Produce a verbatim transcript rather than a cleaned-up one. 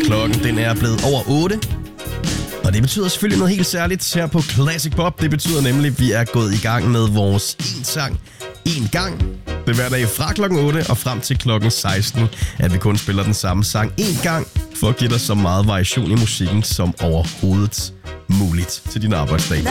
Klokken den er blevet over otte. Og det betyder selvfølgelig noget helt særligt her på Classic Pop. Det betyder nemlig, at vi er gået i gang med vores en sang, en gang. Det er hver dag fra klokken otte og frem til klokken seksten, at vi kun spiller den samme sang en gang, for at give dig så meget variation i musikken som overhovedet muligt til din arbejdsdag.